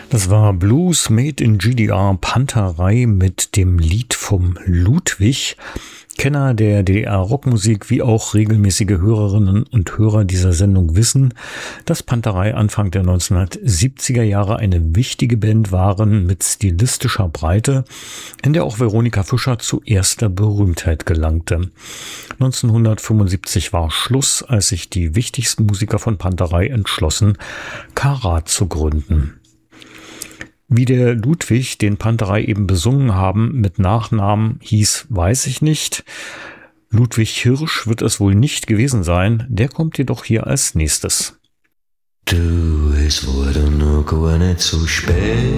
Das war Blues Made in GDR Panterei mit dem Lied vom Ludwig. Kenner der DDR-Rockmusik wie auch regelmäßige Hörerinnen und Hörer dieser Sendung wissen, dass Panterei Anfang der 1970er Jahre eine wichtige Band waren mit stilistischer Breite, in der auch Veronika Fischer zu erster Berühmtheit gelangte. 1975 war Schluss, als sich die wichtigsten Musiker von Panterei entschlossen, Karat zu gründen. Wie der Ludwig, den Panterei eben besungen haben, mit Nachnamen hieß, weiß ich nicht. Ludwig Hirsch wird es wohl nicht gewesen sein. Der kommt jedoch hier als nächstes. Du, es wurde noch gar nicht so spät.